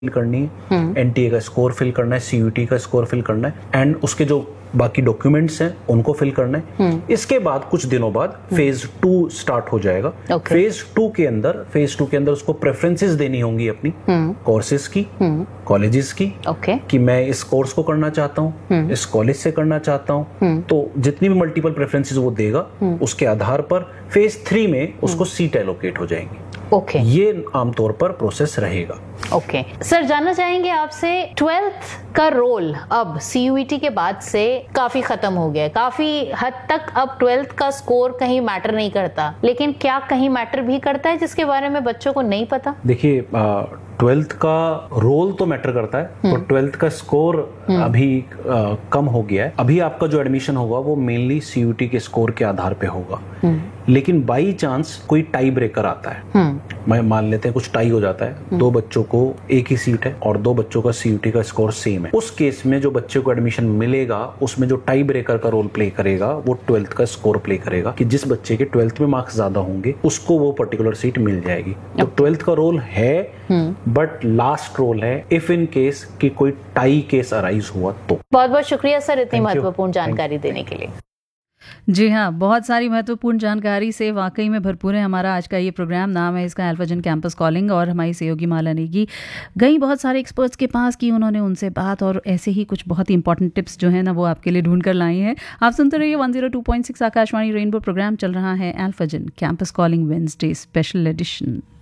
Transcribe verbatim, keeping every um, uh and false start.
करनी है, एनटीए का स्कोर फिल करना है, सीयूटी का स्कोर फिल करना है एंड उसके जो बाकी डॉक्यूमेंट्स हैं उनको फिल करना है। इसके बाद कुछ दिनों बाद फेज टू स्टार्ट हो जाएगा। okay. फेज टू के अंदर फेज टू के अंदर उसको प्रेफरेंसेस देनी होंगी अपनी कोर्सेज की, कॉलेजेस की, okay. कि मैं इस कोर्स को करना चाहता हूँ, इस कॉलेज से करना चाहता हूँ। तो जितनी भी मल्टीपल प्रेफरेंसेस वो देगा उसके आधार पर फेज थ्री में उसको सीट एलोकेट हो जाएंगी। Okay okay. ये आमतौर पर प्रोसेस रहेगा। Okay okay. सर, जानना चाहेंगे आपसे, ट्वेल्थ का रोल अब सीयूईटी के बाद से काफी खत्म हो गया है। काफी हद तक अब ट्वेल्थ का स्कोर कहीं मैटर नहीं करता, लेकिन क्या कहीं मैटर भी करता है जिसके बारे में बच्चों को नहीं पता? देखिए, ट्वेल्थ का रोल तो मैटर करता है, तो ट्वेल्थ का स्कोर अभी आ, कम हो गया है। अभी आपका जो एडमिशन होगा वो मेनली सीयूटी के स्कोर के आधार पे होगा। लेकिन बाई चांस कोई टाई ब्रेकर आता है, मैं मान लेते हैं कुछ टाई हो जाता है, दो बच्चों को एक ही सीट है और दो बच्चों का सीयूटी का स्कोर सेम है, उस केस में जो बच्चे को एडमिशन मिलेगा उसमें जो टाई ब्रेकर का रोल प्ले करेगा वो ट्वेल्थ का स्कोर प्ले करेगा कि जिस बच्चे के ट्वेल्थ में मार्क्स ज्यादा होंगे उसको वो पर्टिकुलर सीट मिल जाएगी। तो ट्वेल्थ का रोल है, बट लास्ट रोल है इफ इन केस कि कोई टाई केस अराइज हुआ तो। बहुत बहुत शुक्रिया सर इतनी महत्वपूर्ण जानकारी देने के लिए। जी हाँ, बहुत सारी महत्वपूर्ण जानकारी से वाकई में भरपूर है हमारा आज का ये प्रोग्राम। नाम है इसका अल्फाजन कैंपस कॉलिंग और हमारी सहयोगी माला नेगी गई बहुत सारे एक्सपर्ट्स के पास की, उन्होंने उनसे बात और ऐसे ही कुछ बहुत ही इंपॉर्टेंट टिप्स जो है ना वो आपके लिए ढूंढ कर लाई हैं। आप सुनते रहिए one zero two point six Akashvani rainbow. Programme चल रहा है अल्फाजन campus calling Wednesday special edition.